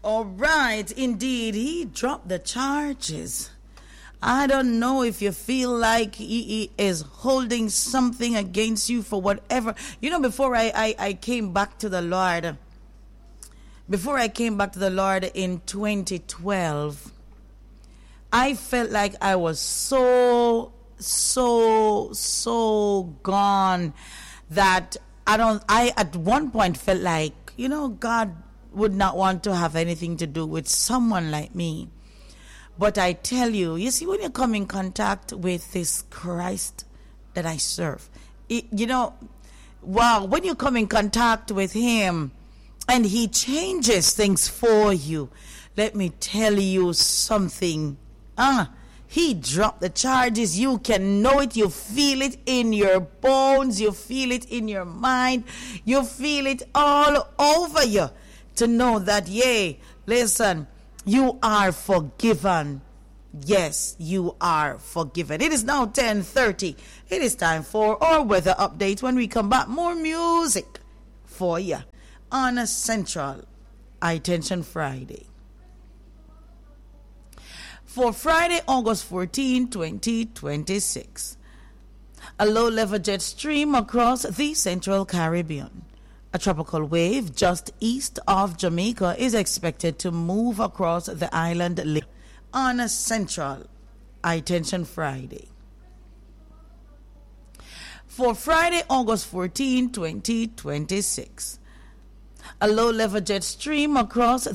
All right, indeed, he dropped the charges. I don't know if you feel like he is holding something against you for whatever. You know, before I came back to the Lord, in 2012, I felt like I was so gone that I at one point felt like, God would not want to have anything to do with someone like me. But I tell you, see, when you come in contact with this Christ that I serve, when you come in contact with him and he changes things for you, let me tell you something. He dropped the charges. You can know it. You feel it in your bones. You feel it in your mind. You feel it all over you to know that, listen, you are forgiven. Yes, you are forgiven. It is now 10:30. It is time for our weather update. When we come back, more music for you on a Central Attention Friday. For Friday, August 14, 2026, a low-level jet stream across the Central Caribbean. A tropical wave just east of Jamaica is expected to move across the island on a Central Attention Friday. For Friday, August 14, 2026, a low-level jet stream across